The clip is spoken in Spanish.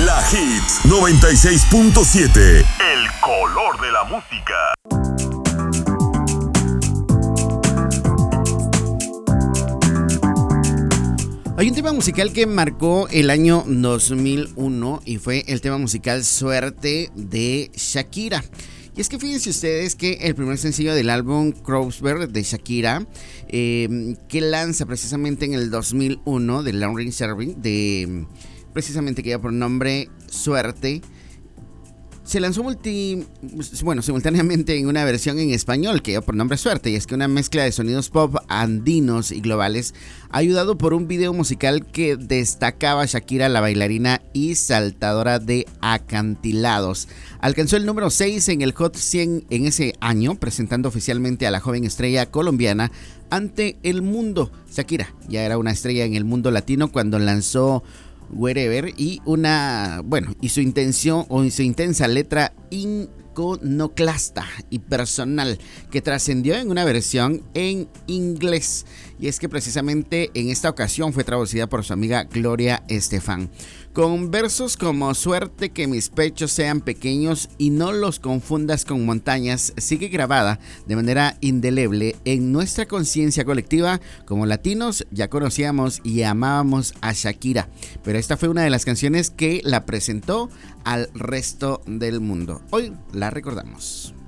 La Hits 96.7. El color de la música. Hay un tema musical que marcó el año 2001 y fue el tema musical Suerte de Shakira. Y es que fíjense ustedes que el primer sencillo del álbum Crossover de Shakira, que lanza precisamente en el 2001 de Lauryn Serving, precisamente que lleva por nombre Suerte, se lanzó simultáneamente en una versión en español que lleva por nombre Suerte, y es que una mezcla de sonidos pop andinos y globales, ayudado por un video musical que destacaba a Shakira, la bailarina y saltadora de acantilados. Alcanzó el número 6 en el Hot 100 en ese año, presentando oficialmente a la joven estrella colombiana ante el mundo. Shakira ya era una estrella en el mundo latino cuando lanzó Wherever y su intensa letra iconoclasta y personal que trascendió en una versión en inglés, y es que precisamente en esta ocasión fue traducida por su amiga Gloria Estefan, con versos como suerte que mis pechos sean pequeños y no los confundas con montañas. Sigue grabada de manera indeleble en nuestra conciencia colectiva. Como latinos ya conocíamos y amábamos a Shakira, pero esta fue una de las canciones que la presentó al resto del mundo. Hoy la recordamos.